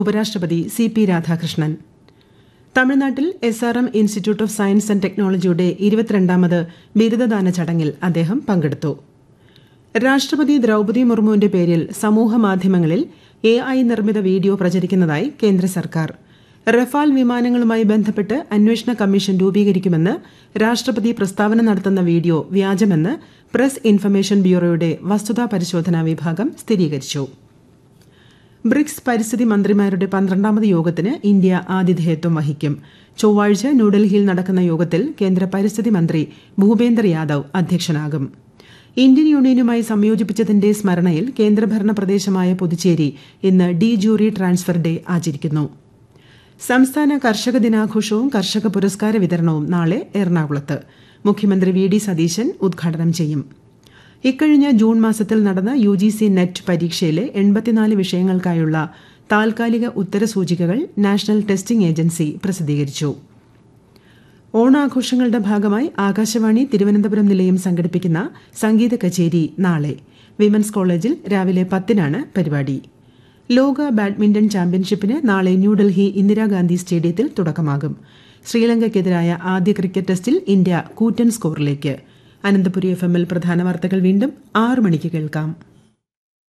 ഉപരാഷ്ട്രപതി സി.പി. രാധാകൃഷ്ണൻ. തമിഴ്നാട്ടിൽ SRM institute of science and ടെക്നോളജിയുടെ 22ാമത് ബിരുദദാന ചടങ്ങിൽ അദ്ദേഹം പങ്കെടുത്തു. രാഷ്ട്രപതി ദ്രൌപദി മുർമുവിന്റെ പേരിൽ സമൂഹമാധ്യമങ്ങളിൽ AI നിർമ്മിത വീഡിയോ പ്രചരിക്കുന്നതായി കേന്ദ്ര സർക്കാർ. റഫാൽ വിമാനങ്ങളുമായി ബന്ധപ്പെട്ട് അന്വേഷണ കമ്മീഷൻ രൂപീകരിക്കുമെന്ന് രാഷ്ട്രപതി പ്രസ്താവന നടത്തുന്ന വീഡിയോ വ്യാജമെന്ന് പ്രസ് ഇൻഫർമേഷൻ ബ്യൂറോയുടെ വസ്തുതാ പരിശോധനാ വിഭാഗം സ്ഥിരീകരിച്ചു. ബ്രിക്സ് പരിസ്ഥിതി മന്ത്രിമാരുടെ 12ാമത് യോഗത്തിന് ഇന്ത്യ ആതിഥേയത്വം വഹിക്കും. ചൊവ്വാഴ്ച ന്യൂഡൽഹിയിൽ നടക്കുന്ന യോഗത്തിൽ കേന്ദ്ര പരിസ്ഥിതി മന്ത്രി ഭൂപേന്ദർ യാദവ് അധ്യക്ഷനാകും. ഇന്ത്യൻ യൂണിയനുമായി സംയോജിപ്പിച്ചതിന്റെ സ്മരണയിൽ കേന്ദ്രഭരണ പ്രദേശമായ പുതുച്ചേരി ഇന്ന് ഡി ജൂറി ട്രാൻസ്ഫർ ഡേ ആചരിക്കുന്നു. സംസ്ഥാന കർഷക ദിനാഘോഷവും കർഷക പുരസ്കാര വിതരണവും നാളെ എറണാകുളത്ത്. മുഖ്യമന്ത്രി വി.ഡി. സതീശൻ ഉദ്ഘാടനം ചെയ്യും. ഇക്കഴിഞ്ഞ ജൂൺ മാസത്തിൽ നടന്ന UGC നെറ്റ് പരീക്ഷയിലെ 84 വിഷയങ്ങൾക്കായുള്ള താൽക്കാലിക ഉത്തരസൂചികകൾ നാഷണൽ ടെസ്റ്റിംഗ് ഏജൻസി പ്രസിദ്ധീകരിച്ചു. ഓണാഘോഷങ്ങളുടെ ഭാഗമായി ആകാശവാണി തിരുവനന്തപുരം നിലയം സംഘടിപ്പിക്കുന്ന സംഗീത കച്ചേരി നാളെ. വിമൻസ് കോളേജിൽ രാവിലെ 10-നാണ് പരിപാടി. ലോക ബാഡ്മിന്റൺ ചാമ്പ്യൻഷിപ്പിന് നാളെ ന്യൂഡൽഹി ഇന്ദിരാഗാന്ധി സ്റ്റേഡിയത്തിൽ തുടക്കമാകും. ശ്രീലങ്കയ്ക്കെതിരായ ആദ്യ ക്രിക്കറ്റ് ടെസ്റ്റിൽ ഇന്ത്യ കൂറ്റൻ സ്കോറിലേക്ക്. അനന്തപുരി FM-ൽ പ്രധാന വാർത്തകൾ വീണ്ടും 6 മണിക്ക് കേൾക്കാം.